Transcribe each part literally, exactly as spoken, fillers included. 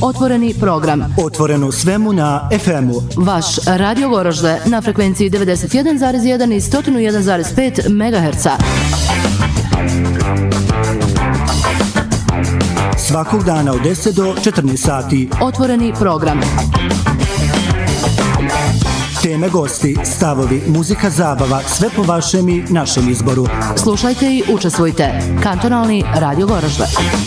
Otvoreni program. Otvoreno svemu na ef emu. Vaš Radio Goražde na frekvenciji devedeset jedan zarez jedan i sto jedan zarez pet megaherca. Svakog dana od deset do četrnaest sati. Otvoreni program. Teme, gosti, stavovi, muzika, zabava, sve po vašem i našem izboru. Slušajte i učestvujte. Kantonalni Radio Goražde.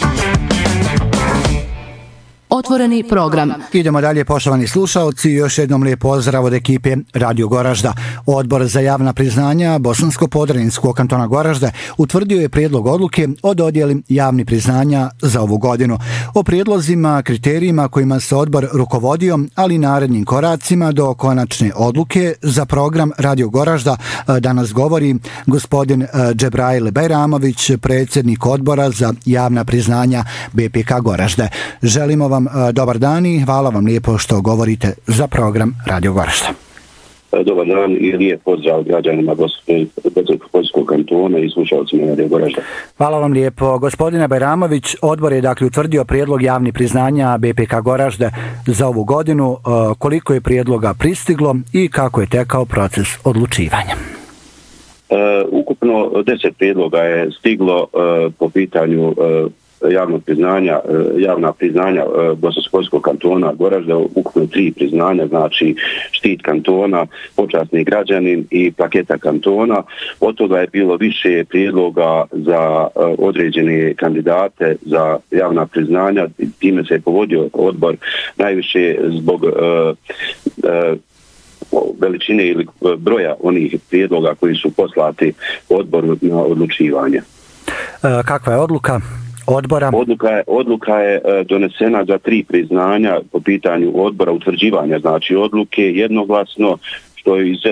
Otvoreni program. Idemo dalje, poštovani slušaoci, još jednom lijep pozdrav od ekipe Radio Goražda. Odbor za javna priznanja Bosansko-Podrinjskog kantona Goražde utvrdio je prijedlog odluke o dodjeli javnih priznanja za ovu godinu. O prijedlozima, kriterijima kojima se odbor rukovodio, ali i narednim koracima do konačne odluke za program Radio Goražda danas govori gospodin Džebrail Bajramović, predsjednik odbora za javna priznanja be pe ka Goražde. Želimo vam dobar dan i hvala vam lijepo što govorite za program Radio Goražda. Dobar dan i lijep pozdrav građanima Bosanskog kantona i slušalcima Radio Goražda. Hvala vam lijepo. Gospodine Bajramović, odbor je dakle utvrdio prijedlog javnih priznanja be pe ka Goražde za ovu godinu. Koliko je prijedloga pristiglo i kako je tekao proces odlučivanja? Uh, ukupno deset prijedloga je stiglo uh, po pitanju uh, javnog priznanja, javna priznanja Bosanskog kantona Goražda, ukupno tri priznanja, znači štit kantona, počasni građanin i plaketa kantona. Od toga je bilo više prijedloga za određene kandidate za javna priznanja, time se je povodio odbor najviše zbog uh, uh, veličine ili broja onih prijedloga koji su poslati odboru na odlučivanje. Kakva je odluka odbora? Odluka je, odluka je donesena za tri priznanja po pitanju odbora utvrđivanja, znači odluke jednoglasno, što je